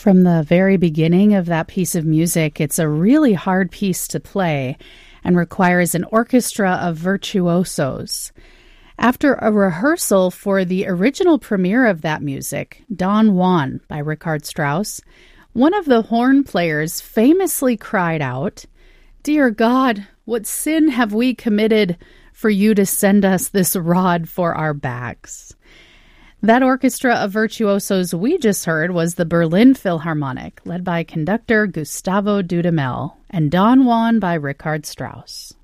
From the very beginning of that piece of music, it's a really hard piece to play and requires an orchestra of virtuosos. After a rehearsal for the original premiere of that music, Don Juan by Richard Strauss, one of the horn players famously cried out, "Dear God, what sin have we committed for you to send us this rod for our backs?" That orchestra of virtuosos we just heard was the Berlin Philharmonic, led by conductor Gustavo Dudamel, and Don Juan by Richard Strauss.